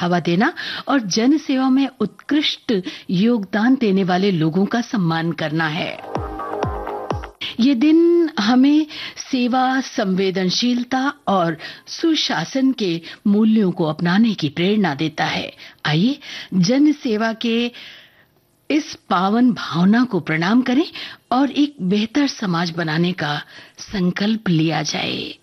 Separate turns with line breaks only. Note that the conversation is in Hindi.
बढ़ावा देना और जन सेवा में उत्कृष्ट योगदान देने वाले लोगों का सम्मान करना है। ये दिन हमें सेवा, संवेदनशीलता और सुशासन के मूल्यों को अपनाने की प्रेरणा देता है। आइए जन सेवा के इस पावन भावना को प्रणाम करें और एक बेहतर समाज बनाने का संकल्प लिया जाए।